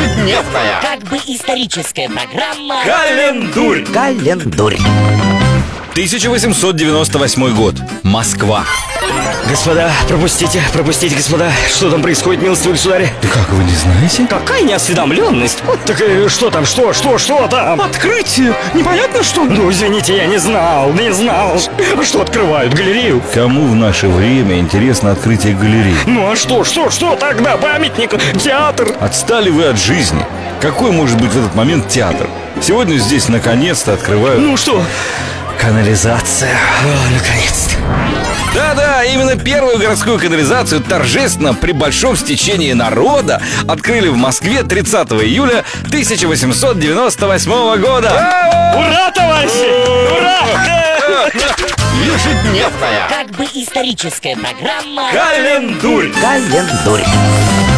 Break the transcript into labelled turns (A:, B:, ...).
A: Ежедневная.
B: Как бы историческая программа.
A: Календурь.
C: 1898 год. Москва.
D: Господа, пропустите, господа. Что там происходит, милостивый государь?
C: Да как, вы не знаете?
D: Какая неосведомленность? Так что там, что там?
C: Открытие! Непонятно что?
D: Ну, извините, я не знал. Что открывают, галерею?
C: Кому в наше время интересно открытие галереи?
D: Ну а что тогда? Памятник, театр.
C: Отстали вы от жизни. Какой может быть в этот момент театр? Сегодня здесь наконец-то открывают...
D: Ну что?
C: Канализация.
D: О, наконец-то.
C: Да-да, именно первую городскую канализацию торжественно при большом стечении народа открыли в Москве 30 июля 1898 года.
D: Ура, товарищи! Ура!
A: Ежедневная.
B: Как бы историческая программа.
A: Календурь.